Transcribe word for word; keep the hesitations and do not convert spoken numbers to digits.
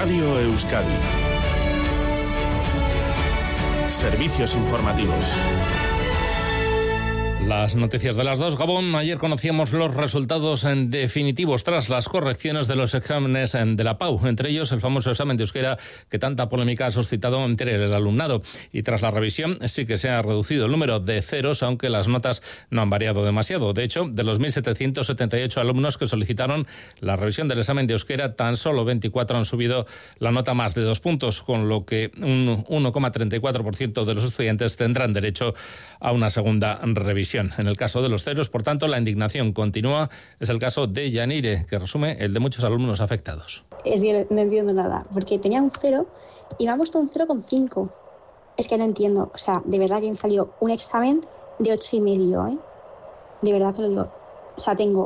Radio Euskadi. Servicios informativos. Las noticias de las dos. Gabón, ayer conocíamos los resultados en definitivos tras las correcciones de los exámenes de la P A U, entre ellos el famoso examen de euskera que tanta polémica ha suscitado entre el alumnado. Y tras la revisión sí que se ha reducido el número de ceros, aunque las notas no han variado demasiado. De hecho, de los mil setecientos setenta y ocho alumnos que solicitaron la revisión del examen de euskera, tan solo veinticuatro han subido la nota más de dos puntos, con lo que un uno coma treinta y cuatro por ciento de los estudiantes tendrán derecho a una segunda revisión. En el caso de los ceros, por tanto, la indignación continúa. Es el caso de Yanire, que resume el de muchos alumnos afectados. Es que no entiendo nada, porque tenía un cero y me han puesto un cero coma cinco. Es que no entiendo. O sea, de verdad que me salió un examen de ocho y medio, ¿eh? De verdad te lo digo. O sea, tengo